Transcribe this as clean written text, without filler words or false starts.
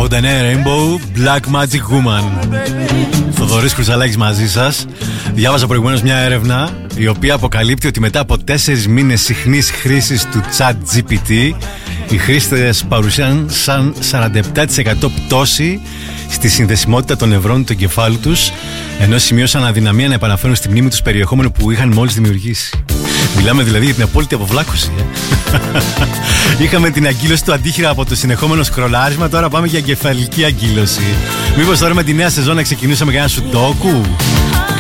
από The Rainbow, Black Magic Woman. Θοδωρής Κρουσαλάκης μαζί σας. Διάβαζα προηγουμένως μια έρευνα η οποία αποκαλύπτει ότι μετά από 4 μήνες συχνής χρήσης του ChatGPT, οι χρήστες παρουσίαν σαν 47% πτώση στη συνδεσιμότητα των νευρών του εγκεφάλου τους, ενώ σημείωσαν αδυναμία να επαναφέρουν στη μνήμη τους περιεχόμενο που είχαν μόλις δημιουργήσει. Μιλάμε δηλαδή για την απόλυτη αποβλάκωση. Είχαμε την αγκύλωση του αντίχειρα από το συνεχόμενο σκρολάρισμα, τώρα πάμε για εγκεφαλική αγκύλωση. Μήπως τώρα με τη νέα σεζόν να ξεκινήσουμε για ένα σουντόκου?